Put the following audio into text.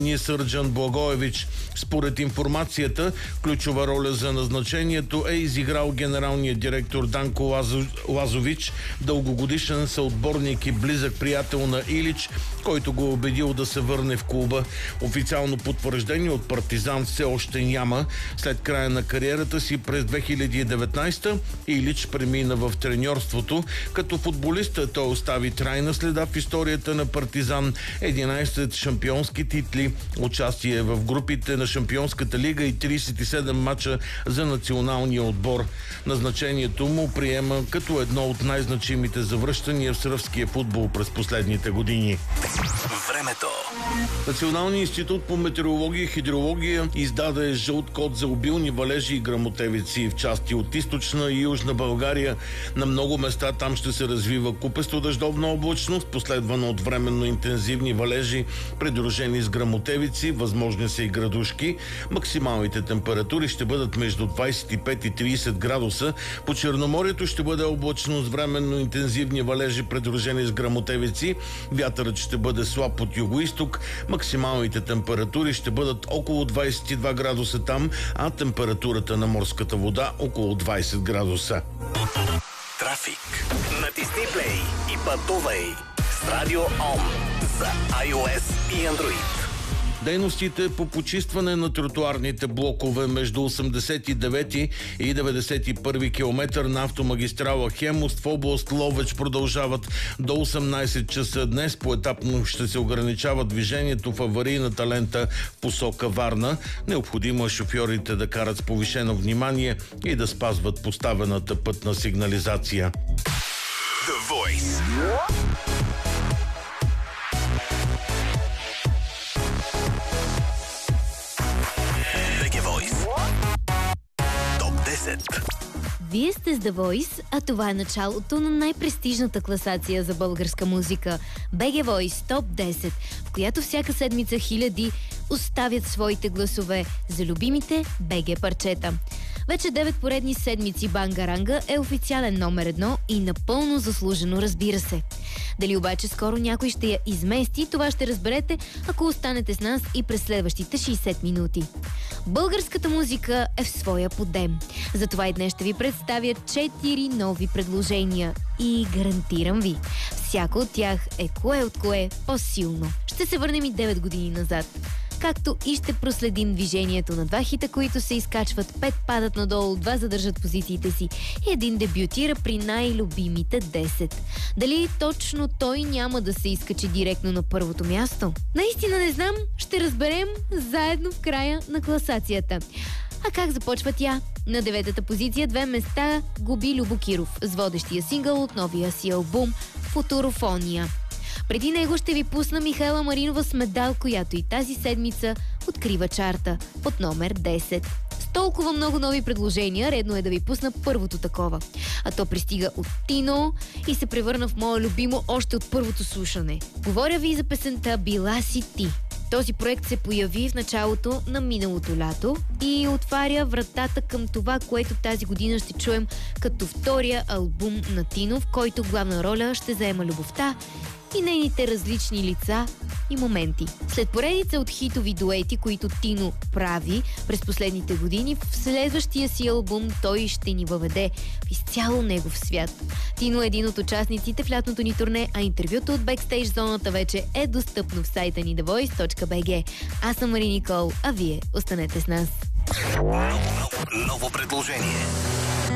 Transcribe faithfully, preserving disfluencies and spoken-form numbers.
Сърджан Благоевич. Според информацията, ключова роля за назначението е изиграл генералният директор Данко Лазо... Лазович, дългогодишен съотборник и близък приятел на Илич, който го е убедил да се върне в клуба. Официално потвърждение от Партизан все още няма. След края на кариерата си през две хиляди и деветнадесета Илич премина в треньорството. Като футболист той остави трайна следа в историята на Партизан, единадесет шампионски титли, участие в групите на Шампионската лига и тридесет и седем мача за националния отбор. Назначението му приема като едно от най-значимите завръщания в сръбския футбол през последните години. Времето. Националният институт по метеорология и хидрология издаде жълт код за обилни валежи и гръмотевици в части от източна и южна България. На много места там ще се развива купесто дъждовна облачност, последвана от временно интензивни валежи, придружени с гръмотевици, възможни са и градушки. Максималните температури ще бъдат между двадесет и пет и тридесет градуса. По Черноморието ще бъде облачно с временно интензивни валежи, придружени с гръмотевици. Вятърът ще бъде слаб от югоизток. Максималните температури ще бъдат около двадесет и два градуса там, а температурата на морската вода около двадесет градуса. Трафик. Натисни плей и пътувай с Радио Ом за iOS и Android. Дейностите по почистване на тротуарните блокове между осемдесет и девети и деветдесет и първи километър на автомагистрала Хемус в област Ловеч продължават до осемнадесет часа днес. Поетапно ще се ограничава движението в аварийната лента в посока Варна. Необходимо е шофьорите да карат с повишено внимание и да спазват поставената пътна сигнализация. The Voice. Вие сте с The Voice, а това е началото на най-престижната класация за българска музика би джи Voice Top десет, в която всяка седмица хиляди оставят своите гласове за любимите би джи парчета. Вече девет поредни седмици Бангаранга е официален номер едно и напълно заслужено, разбира се. Дали обаче скоро някой ще я измести, това ще разберете, ако останете с нас и през следващите шейсет минути. Българската музика е в своя подем. Затова и днес ще ви представя четири нови предложения. И гарантирам ви, всяко от тях е кое от кое по-силно. Ще се върнем и девет години назад. Както и ще проследим движението на два хита, които се изкачват, пет падат надолу, два задържат позициите си и един дебютира при най-любимите десет. Дали точно той няма да се изкачи директно на първото място? Наистина не знам, ще разберем заедно в края на класацията. А как започва тя? На деветата позиция две места губи Любо Киров с водещия сингъл от новия си албум «Футурофония». Преди него ще ви пусна Михайла Маринова с Медал, която и тази седмица открива чарта под номер десет. С толкова много нови предложения, редно е да ви пусна първото такова. А то пристига от Тино и се превърна в мое любимо още от първото слушане. Говоря ви за песента «Била си ти». Този проект се появи в началото на миналото лято и отваря вратата към това, което тази година ще чуем като втория албум на Тино, в който главна роля ще заема любовта и нейните различни лица и моменти. След поредица от хитови дуети, които Тино прави през последните години, в следващия си албум той ще ни въведе в изцяло негов свят. Тино е един от участниците в лятното ни турне, а интервюто от бекстейдж зоната вече е достъпно в сайта ни the voice точка би джи. Аз съм Мари Никол, а вие останете с нас. Ново, ново предложение.